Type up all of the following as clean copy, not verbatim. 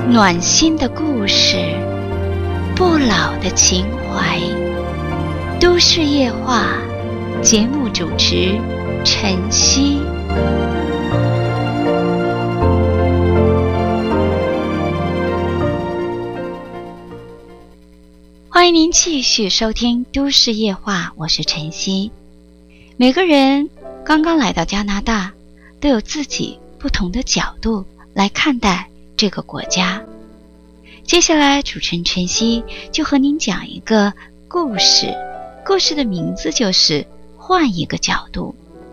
暖心的故事，不老的情怀。都市夜话节目主持晨曦。欢迎您继续收听都市夜话，我是晨曦。每个人刚刚来到加拿大，都有自己不同的角度来看待这个国家。接下来主持人晨曦就和您讲一个故事，故事的名字就是换一个角度。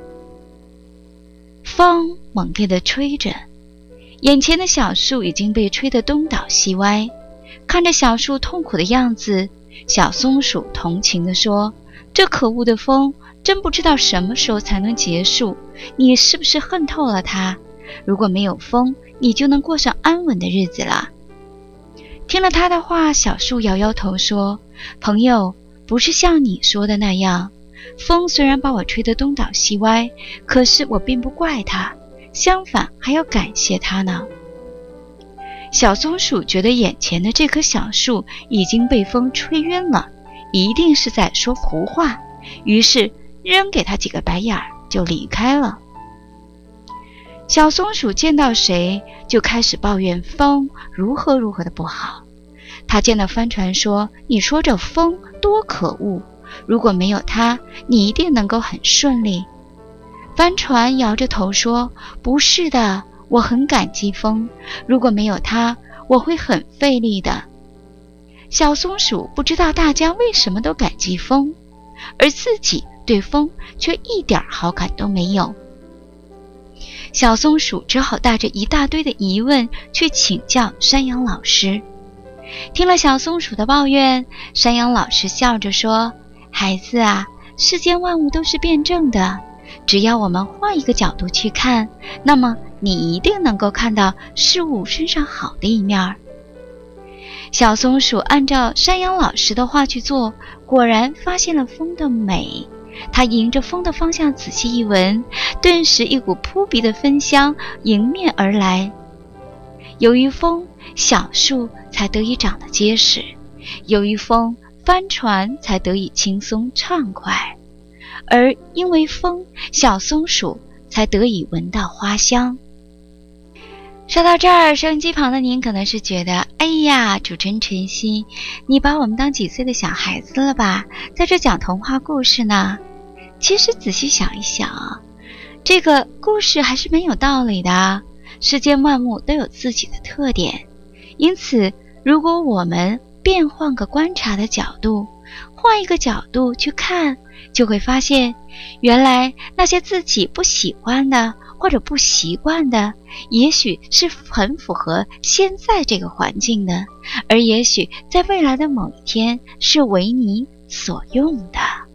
风猛烈地吹着，眼前的小树已经被吹得东倒西歪。看着小树痛苦的样子，小松鼠同情地说，这可恶的风真不知道什么时候才能结束，你是不是恨透了它？如果没有风，你就能过上安稳的日子了。听了他的话，小树摇摇头说，朋友，不是像你说的那样，风虽然把我吹得东倒西歪，可是我并不怪它，相反还要感谢它呢。小松鼠觉得眼前的这棵小树已经被风吹晕了，一定是在说胡话，于是扔给他几个白眼儿就离开了。小松鼠见到谁就开始抱怨风如何的不好。他见到帆船说，你说这风多可恶，如果没有它，你一定能够很顺利。帆船摇着头说，不是的，我很感激风，如果没有它，我会很费力的。小松鼠不知道大家为什么都感激风，而自己对风却一点好感都没有。小松鼠只好带着一大堆的疑问去请教山羊老师。听了小松鼠的抱怨，山羊老师笑着说，孩子啊，世间万物都是辩证的，只要我们换一个角度去看，那么你一定能够看到事物身上好的一面。小松鼠按照山羊老师的话去做，果然发现了风的美。它迎着风的方向仔细一闻，顿时一股扑鼻的芬香迎面而来。由于风，小树才得以长得结实，由于风，帆船才得以轻松畅快，而因为风，小松鼠才得以闻到花香。说到这儿，收音机旁的您可能是觉得，哎呀，主持人晨曦，你把我们当几岁的小孩子了吧，在这讲童话故事呢？其实仔细想一想，这个故事还是蛮有道理的。世间万物都有自己的特点，因此如果我们变换个观察的角度，换一个角度去看，就会发现原来那些自己不喜欢的或者不习惯的，也许是很符合现在这个环境的，而也许在未来的某一天是为你所用的。